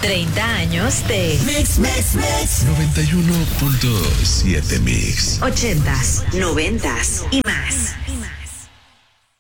30 años de Mix. 91.7 Mix. 80s, 90s y más.